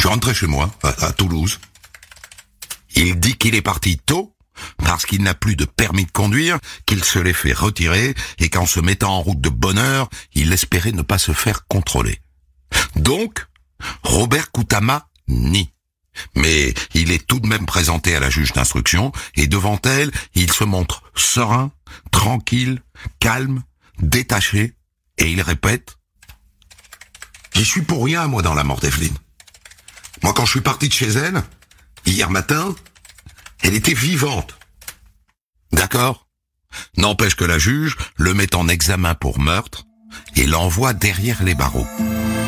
suis rentré chez moi, à Toulouse. Il dit qu'il est parti tôt, parce qu'il n'a plus de permis de conduire, qu'il se l'est fait retirer, et qu'en se mettant en route de bonne heure, il espérait ne pas se faire contrôler. Donc, Robert Koutama nie. Mais il est tout de même présenté à la juge d'instruction, et devant elle, il se montre serein, tranquille, calme, détaché, et il répète « J'y suis pour rien, moi, dans la mort d'Evelyne. Moi, quand je suis parti de chez elle, hier matin, elle était vivante. » D'accord ? N'empêche que la juge le met en examen pour meurtre et l'envoie derrière les barreaux.